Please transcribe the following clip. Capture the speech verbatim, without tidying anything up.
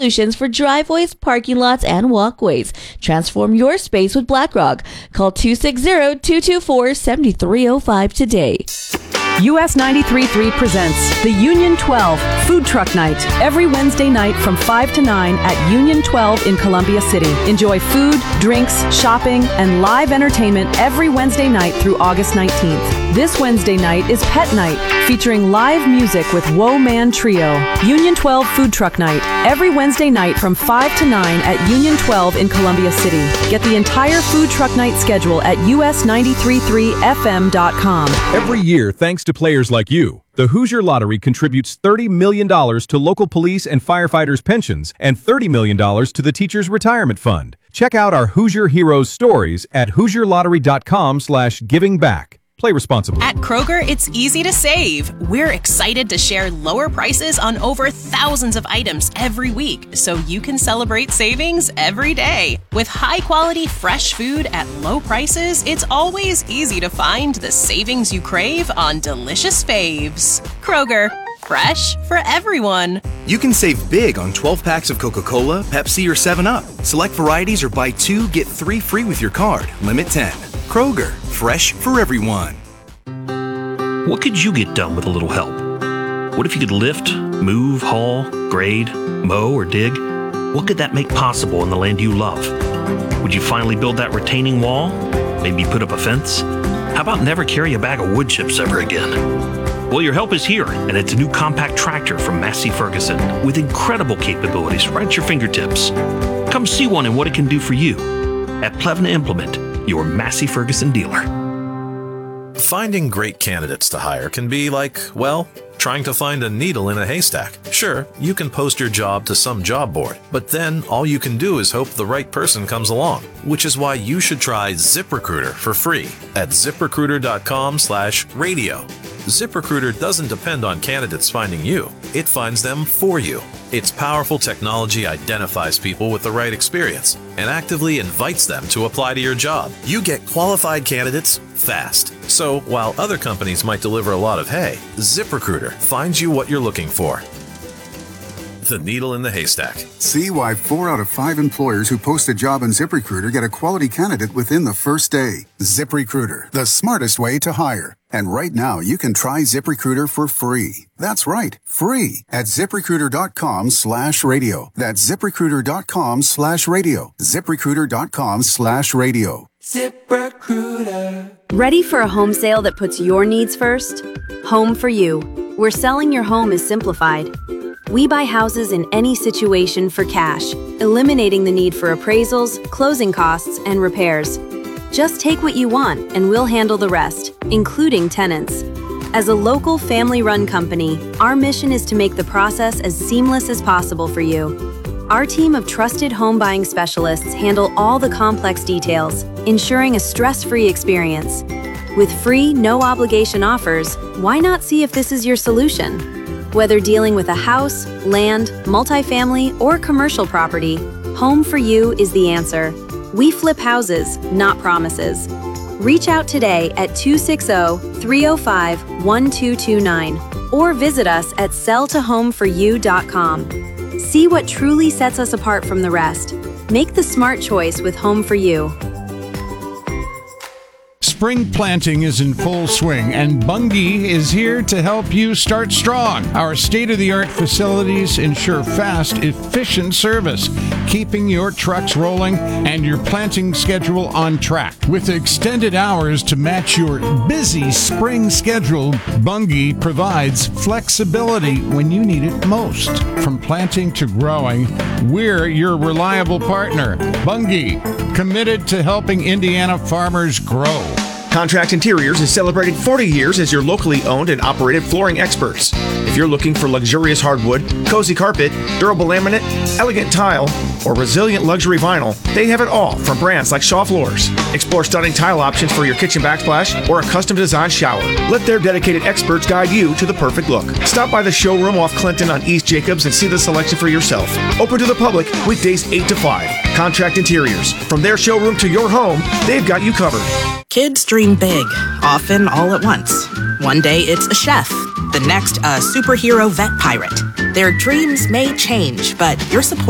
solutions for driveways, parking lots, and walkways. Transform your space with BlackRock. Call two six zero, two two four, seven three zero five today. U S ninety-three point three presents the Union twelve Food Truck Night every Wednesday night from five to nine at Union twelve in Columbia City. Enjoy food, drinks, shopping, and live entertainment every Wednesday night through August nineteenth. This Wednesday night is Pet Night, featuring live music with Woe Man Trio. Union twelve Food Truck Night every Wednesday night from five to nine at Union twelve in Columbia City. Get the entire Food Truck Night schedule at U S ninety-three point three F M dot com. Every year, thanks to players like you, the Hoosier Lottery contributes thirty million dollars to local police and firefighters' pensions and thirty million dollars to the Teachers' Retirement Fund. Check out our Hoosier Heroes stories at hoosier lottery dot com slash giving back. Play responsibly. At Kroger, it's easy to save. We're excited to share lower prices on over thousands of items every week, so you can celebrate savings every day. With high-quality, fresh food at low prices, it's always easy to find the savings you crave on delicious faves. Kroger, fresh for everyone. You can save big on twelve packs of Coca-Cola, Pepsi, or seven up. Select varieties or buy two, get three free with your card. Limit ten. Kroger, fresh for everyone. What could you get done with a little help? What if you could lift, move, haul, grade, mow, or dig? What could that make possible in the land you love? Would you finally build that retaining wall? Maybe put up a fence? How about never carry a bag of wood chips ever again? Well, your help is here, and it's a new compact tractor from Massey Ferguson with incredible capabilities right at your fingertips. Come see one and what it can do for you at Plevna Implement, your Massey Ferguson dealer. Finding great candidates to hire can be like, well, trying to find a needle in a haystack. Sure, you can post your job to some job board, but then all you can do is hope the right person comes along, which is why you should try ZipRecruiter for free at zip recruiter dot com slash radio. ZipRecruiter doesn't depend on candidates finding you. It finds them for you. Its powerful technology identifies people with the right experience and actively invites them to apply to your job. You get qualified candidates fast. So while other companies might deliver a lot of hay, ZipRecruiter finds you what you're looking for. The needle in the haystack. See why four out of five employers who post a job on ZipRecruiter get a quality candidate within the first day. ZipRecruiter, the smartest way to hire. And right now, you can try ZipRecruiter for free. That's right, free at zip recruiter dot com slash radio. That's zip recruiter dot com slash radio. zip recruiter dot com slash radio. ZipRecruiter. Ready for a home sale that puts your needs first? Home for You, where selling your home is simplified. We buy houses in any situation for cash, eliminating the need for appraisals, closing costs, and repairs. Just take what you want and we'll handle the rest, including tenants. As a local family-run company, our mission is to make the process as seamless as possible for you. Our team of trusted home buying specialists handle all the complex details, ensuring a stress-free experience. With free, no-obligation offers, why not see if this is your solution? Whether dealing with a house, land, multifamily, or commercial property, Home for You is the answer. We flip houses, not promises. Reach out today at two six zero, three zero five, one two two nine or visit us at sell to home for you dot com. See what truly sets us apart from the rest. Make the smart choice with Home for You. Spring planting is in full swing, and Bunge is here to help you start strong. Our state-of-the-art facilities ensure fast, efficient service, keeping your trucks rolling and your planting schedule on track. With extended hours to match your busy spring schedule, Bunge provides flexibility when you need it most. From planting to growing, we're your reliable partner. Bunge, committed to helping Indiana farmers grow. Contract Interiors has celebrated forty years as your locally owned and operated flooring experts. If you're looking for luxurious hardwood, cozy carpet, durable laminate, elegant tile, or resilient luxury vinyl, they have it all from brands like Shaw Floors. Explore stunning tile options for your kitchen backsplash or a custom-designed shower. Let their dedicated experts guide you to the perfect look. Stop by the showroom off Clinton on East Jacobs and see the selection for yourself. Open to the public weekdays eight to five. Contract Interiors. From their showroom to your home, they've got you covered. Kids dream big, often all at once. One day it's a chef, the next a superhero vet pirate. Their dreams may change, but your support